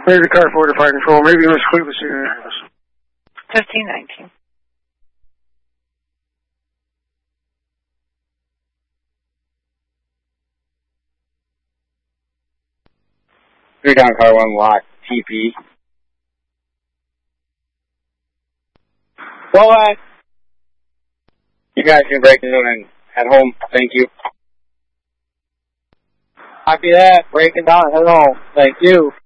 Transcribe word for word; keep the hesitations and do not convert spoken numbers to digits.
Maybe the car forward to fire control. Maybe Miss Cleveland sitting in the house. Fifteen nineteen. Three down, car one lock, T P. Well, uh, you guys can break it down and head home. Thank you. Copy that. Break it down and head home. Thank you.